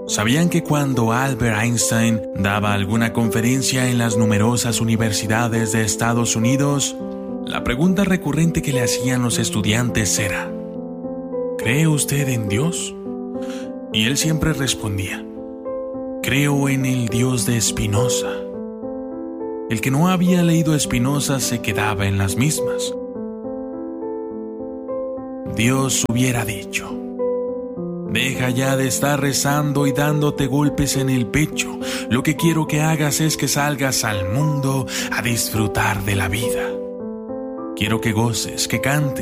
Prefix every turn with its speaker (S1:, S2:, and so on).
S1: ¿Sabían que cuando Albert Einstein daba alguna conferencia en las numerosas universidades de Estados Unidos, la pregunta recurrente que le hacían los estudiantes era: ¿cree usted en Dios? Y él siempre respondía: creo en el Dios de Spinoza. El que no había leído Spinoza se quedaba en las mismas. Dios hubiera dicho: deja ya de estar rezando y dándote golpes en el pecho. Lo que quiero que hagas es que salgas al mundo a disfrutar de la vida. Quiero que goces, que cantes,